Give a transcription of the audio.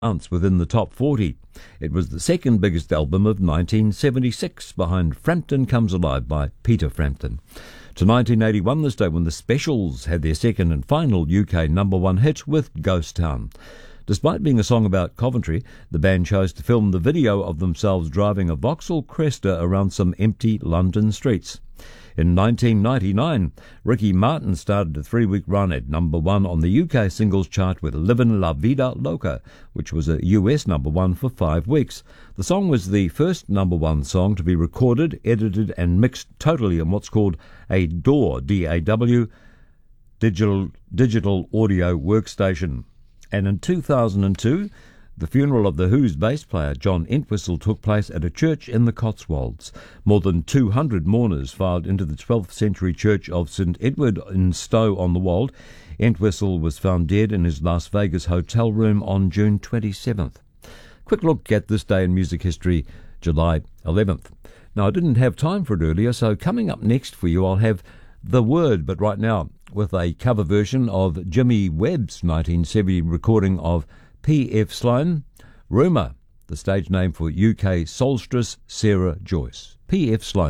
months within the top 40. It was the second biggest album of 1976, behind Frampton Comes Alive by Peter Frampton. To 1981, this day when the Specials had their second and final UK number one hit with Ghost Town. Despite being a song about Coventry, the band chose to film the video of themselves driving a Vauxhall Cresta around some empty London streets. In 1999, Ricky Martin started a 3-week run at number one on the UK singles chart with Livin' La Vida Loca, which was a US number one for 5 weeks. The song was the first number one song to be recorded, edited and mixed totally on what's called a DAW, D-A-W, digital audio workstation. And in 2002, the funeral of The Who's bass player John Entwistle took place at a church in the Cotswolds. More than 200 mourners filed into the 12th century church of St Edward in Stow-on-the-Wold. Entwistle was found dead in his Las Vegas hotel room on June 27th. Quick look at this day in music history, July 11th. Now, I didn't have time for it earlier, so coming up next for you I'll have The Word, but right now with a cover version of Jimmy Webb's 1970 recording of P.F. Sloan, Rumour, the stage name for UK soulstress Sarah Joyce. P.F. Sloan.